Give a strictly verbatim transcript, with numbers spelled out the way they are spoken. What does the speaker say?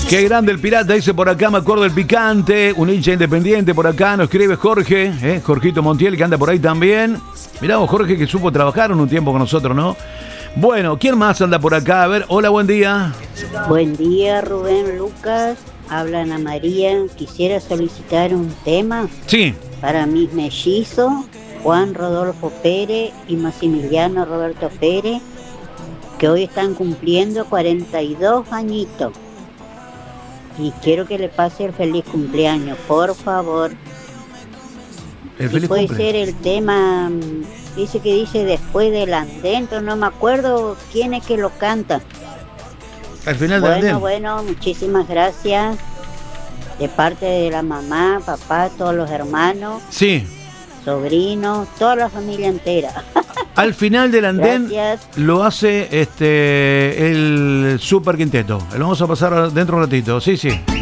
Qué grande el pirata, dice por acá, me acuerdo del picante, un hincha independiente por acá, nos escribe Jorge, ¿eh? Jorgito Montiel, que anda por ahí también. Mirá vos, Jorge, que supo trabajar en un tiempo con nosotros, ¿no? Bueno, ¿quién más anda por acá? A ver, hola, buen día. Buen día, Rubén, Lucas, habla Ana María, quisiera solicitar un tema Sí. para mis mellizos, Juan Rodolfo Pérez y Maximiliano Roberto Pérez, que hoy están cumpliendo cuarenta y dos añitos. Y quiero que le pase el feliz cumpleaños, por favor. El Y feliz puede cumple. ser el tema, dice que dice después del andén, pero no me acuerdo quién es que lo canta. Al final del Bueno, andén. bueno, muchísimas gracias. De parte de la mamá, papá, todos los hermanos, Sí. sobrinos, toda la familia entera. Al final del andén Gracias. lo hace este el Super Quinteto. Lo vamos a pasar dentro de un ratito. Sí, sí.